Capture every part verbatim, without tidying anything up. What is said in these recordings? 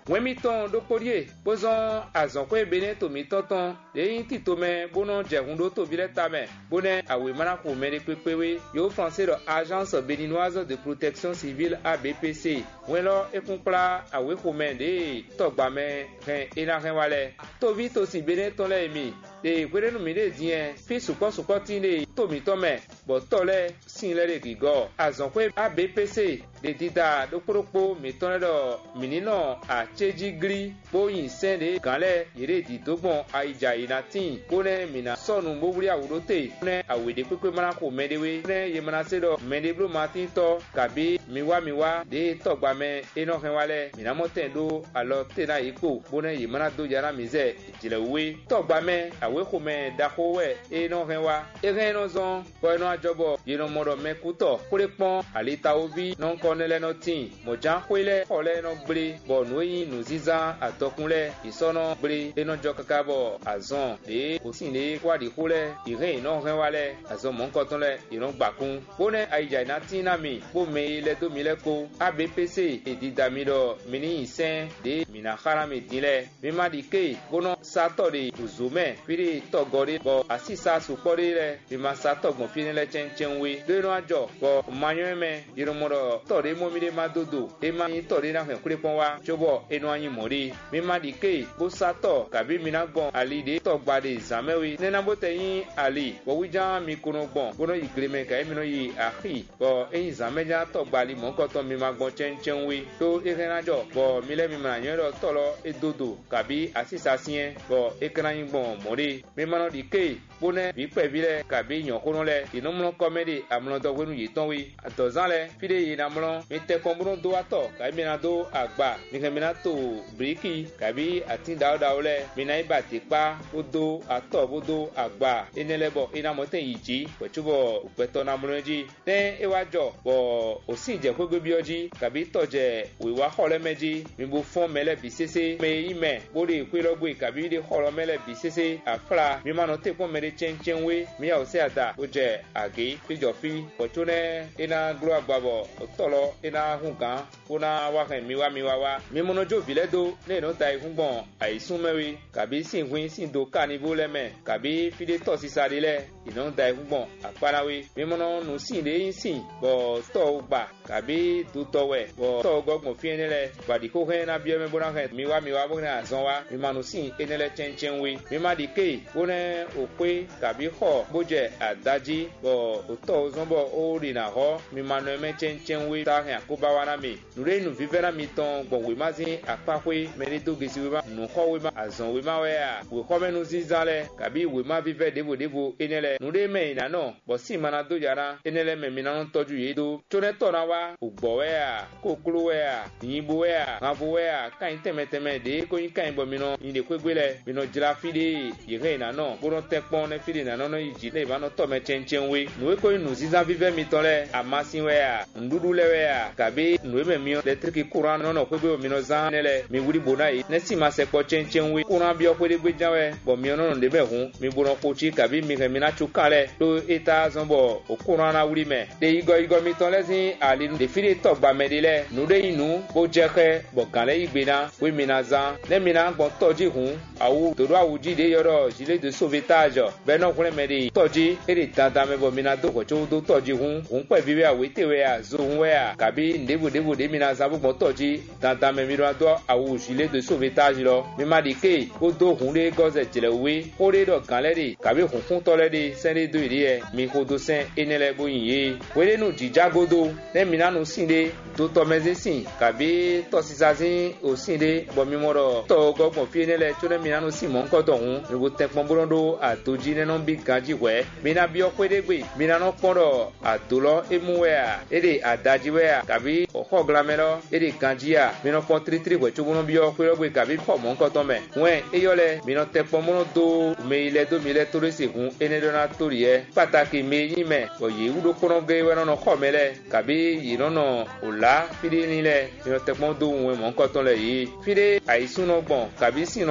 wen mi ton do podie bozon azon ko ebene to mi tonton de ti to me bono jehun do to bi le ta me bone awe mana ko me de pepewe yo français de agence béninoise de protection civile A B P C wen lo ekunpla awe ko me de to gba me ren ina ren wale to vi to si bene ton le mi de kwere no mi de dien fi suko suko tin de to mi to me bo to le sin le de gigo azon ko A B P C de dida do propo mi ton le do minino a cheji gri bo yin sen de ganle yere di dogbon aija inatin bone mina sonu bo wuri awuro te ne awede pepe mana ko medewe ne ye mana se do medeblo martin to kabi miwa miwa de to gba me eno hen wale mina moten do alo te na iko bone ye mana do jara mize jile we to gba me awe ko me da ko we eno hen wa e hen no zon bo eno ajobo ye no modo me kuto kure pon alita obi non konele no tin mo jan kwele ole no gbre bo no yin no ziza atokunle isono gbre eno jo kakabo azon de osin le kwa di kule ire no hen wale azon mon koton le iron gbakun bone aija na tina mi bo me le do mi le ko A B P C edida mi do mini isen de mina khara mi dile mi ma di ke bono satori uzume firi togori bo asisa supori le mi ma satogbon fini le chen we de no ajo bo manyo me iromodo tori mo mi de ma dodo e ma yin tori na hen kure pon wa jobo enu anyin mori mi ma di ke bo sato kabi mi na gbon ali de togba de zamewi nena bote yin ali bo wijan mi kuno gbon bono igreme ka mi no yi ahi bo eyin zameja togba li mo ko to mi ma gbon chen chen we to ekenajo bo mi le mi ma yan ro tolo edodo kabi asisa sien bo ekran gbon mori mi ma no di ke bone bi pe bi le kabi yan kuno le inu mo comedy amlo do wenu yi ton we atozan le fide yi na mo mi te kon bro do ato ka mi na do agba mi ke mi na to briki kabi atin da da ole mi na iba ti pa odo ato bodo agba enelebo ina mo te yiji petubo upeto na mroji te ewajo bo osin je ko gbe bi oji kabi toje wiwa hole meji mi bo fon mele bisese me ime bori kwirogbe kabi de holo mele bisese afra mi ma no te ko mele chen chen we mi ya o se ada oje age fijo fi potune ina gro agbabo otolo ina hunkan kuna wa kan mi wa mi wa wa mi mono jo biledo ne no tai hungbon aisun mewe kabi sin hun sin do kanibo leme kabi fide to sisade le ino dai hungbon aparawe mi mono nu sin de sin bo to gba kabi du to we bo to gogbon fi enele badi ko hen na bi me bona kan mi wa mi wa bo na zon wa mi manu sin enele chen chen we mi ma di ke bone ope kabi ho boje adaji bo to zon bo o ri na ho mi manu me chen chen we ta han ko ba wa na mi nure nu vivera mi ton gbon we ma zin apakwe me le do gesi we ma nu ho we ma azon we ma we a we ko me nu zizale kabi we ma vive debo debo enele nure me ina no bo si mana do jara enele me mi na no toju yedo tone to na wa ugbo we a kokulu we a yinbo we a ngabu we a kan teme teme de ko yin kan bo mi no yin de kwegbele mi no jira fide yire ina no bo no tekpon ne fide na no no yiji le ba no to me chen chen we nu ko nu ziza vive mi ton le amasin we a ndudu le we a kabi nu me mi le triki kuran no no kwegbe mi no zan le mi wuri bona yi ne si ma se po chen chen we kuran bi o kwede gbe janwe bo mi no no de be hun mi bo no ko chi kabi mi ke mi na chu kale to eta zombo o kuran na wuri me de igo igo mi ton le zin ali de fide to gba me de le nu de inu bo je ke bo kan le igbe na we mi na zan ne mi na gbon toji hun awu dodo awuji de yoro gilet de sauvetage be no kun me de toji e de tata me bo mi na do ko cho do toji hun hun pe bi we awe te we a zo hun we a kabi ndebu debu de mi na za bo gbon toji tata me mi do do awu gilet de sauvetage lo mi ma di ke o do hun le goze jile we ko le do kan le de kabi hun kun to le de sen de do ri e mi ko do sen enele bo yin ye we le nu jijagodo ne mi na nu sin de do to mezi sin kabi to sisazin o sin de bo mi mo ro to gogbon fi enele to ne mi na nu sin mo nko to hun mi bo te pon borondo atoji ne no bi ganji we mi na bi o kwedegbe mi na no pon ro adolo emu we a ede adaji we a kabi o ho glamelo ede ganji a mi no pon tri tri we chubuno bi o kwedegbe kabi ko mo nko to me we eyole mi no te pon mo do me ile do mi le to rese hun ene do na tori e pataki me yin me o ye udo kono ge we no no ko mele kabi yi no no ola fide ni le mi no te pon do we mo nko to le yi fide aisun no gbon kabi sin no gbon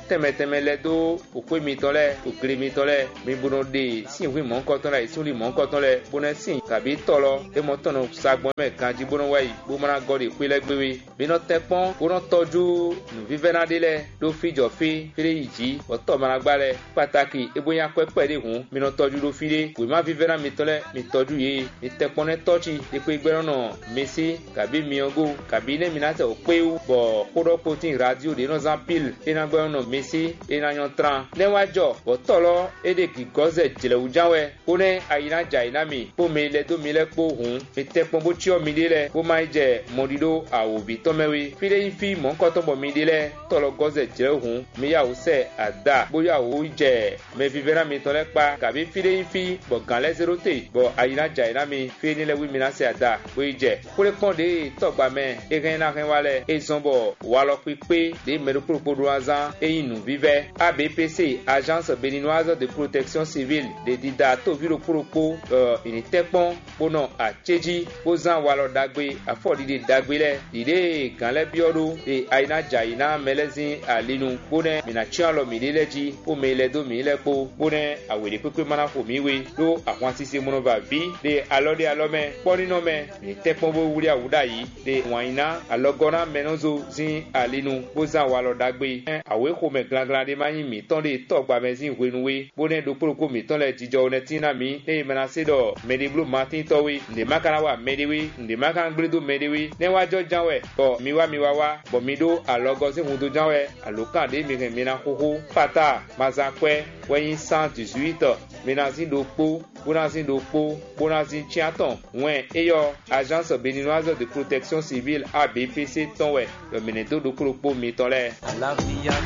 tẹmẹtẹmẹ lẹ do òkú mi tán lẹ òkèrè mi tán lẹ mi bọ́nà de sí ìwé mọ́ nǹkan tán lẹ ìsúnlẹ̀ mọ́ nǹkan tán lẹ bọ́nà sí kàbí tọ̀lọ ẹmọ tọ̀nà sagbọ́n mẹ́ kan jí bọ́nà wáyé bó mana gọ́dẹ̀ pé lẹ́gbẹ̀wé bínú tẹ́pọ́n bọ́nà tọ́jú nùfífẹ́nadé lẹ ló fíjọ fi fẹ́rẹ́ yìí jí ọ̀tọ̀ mana gbá lẹ pàtàkì ebonya pẹ́pẹ́ de hùn bínú tọ́jú ló fi dé wèé má fífẹ́na mi tán lẹ mi tọ́jú yé mi tẹ́pọ́n ní tọ́tì dépé gbẹ́rọ́ nà mẹ́sì kàbí miọ́gò kàbí ní mina tẹ̀ ó pé bọ̀ kódọ́kó tí radio de nọ́zán pile ena gbẹ́rọ́ nà mẹ́sì ena yọ̀ tran níwájọ́ ọ̀tọ̀lọ́ èdè kì gọ́zẹ̀ jẹlẹ̀wù jáwẹ́ ó ní àyìnà jà àyìnà mi bó mi lẹ tó mi lẹ kpó hùn mi tẹ́pọ́n bó tíọ́ mi dé lẹ bó má jẹ mọ̀dídó àwòbí tọ́mẹ́wé fídé yín fi mọ̀nkọ́tọ́ bọ̀ mi dé lẹ tọ̀lọ́ gọ́zẹ̀ jẹlẹ̀ hùn mi yàwó sẹ̀ àdá bóyàwó jẹ mẹ fífẹ́ràn mi tọ́lẹ̀ kpa kàbí fídé yín fi bọ̀ gàn lẹ́ zero tè bọ̀ àyìnà jà àyìnà mi fídé nílẹ̀ wí mi náà sẹ̀ àdá bóyì jẹ kólé pọ́n de tọ́gbà mẹ́ ehẹ́n náà hẹ́n wálẹ̀ ezɔn bọ̀ wàlọ́ pípé de mẹ́rẹ́kúròkúrò azán eyín nù vívẹ́ A B P C agence béninoise de protection civile de dida tó víròkúròkó ìnítẹ́pọ́n bónà àtséjì bózán wàlọ́ dàgbé àfọ̀dìdè dàgbé lẹ̀ dìde gànlẹ́ bíọ́dún de àyìnà jà àyìnà mẹ́lẹ́sìn àlínú bónẹ́ mìnàtsíọ́ lọ mìlí lẹ́ dzi ó mi lẹ́ dó mi lẹ́ kpó bónẹ́ àwèlé pépé mana fò mí wé ló àwọn asise múnova bí de alọ́dẹ alọ́mẹ́ kpọ́nínọ́ mẹ́ ìnítẹ́pọ́n bó wúlé àwùdá yìí de wàyìnà alọ́gọ́nà mẹ́nọ́zó zin àlínú bózán wàlọ́ dàgbé àwé xɔmɛ glagla de ma nyi mi tɔn de tɔgbame zi huenuwe bone do kpoloko mi tɔn le dzidzɔ ne tina mi eye mena se dɔ mɛdiblo mati tɔwe nde ma kana wa mɛdiwe nde ma kana gble do mɛdiwe ne wa dzɔ dzawɛ bɔn mi wa mi wa wa bɔn mi do alɔgɔ si ŋu do dzawɛ alo kan de mi hɛn mina xoxo pata mazakpɛ wɛnyi cent dix-huit mina zi do kpo bona zi do kpo bona zi tiatɔn wɛn eyɔ agence béninoise de protection civile A B P C tɔn wɛ lɔmɛnɛ do do kpoloko mi tɔn lɛ.